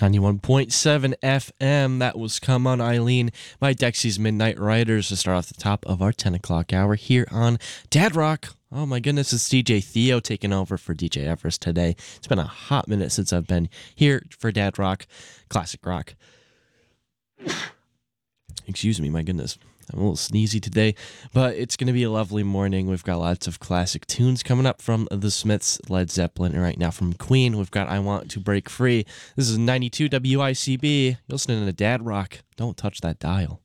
91.7 FM. That was Come On Eileen by Dexy's Midnight Riders to start off the top of our 10 o'clock hour here on Dad Rock. Oh my goodness, it's DJ Theo taking over for DJ Everest today. It's been a hot minute since I've been here for Dad Rock, classic rock. Excuse me, my goodness. I'm a little sneezy today, but it's going to be a lovely morning. We've got lots of classic tunes coming up from The Smiths, Led Zeppelin, and right now from Queen, we've got I Want to Break Free. This is 92 WICB. You're listening to Dad Rock. Don't touch that dial.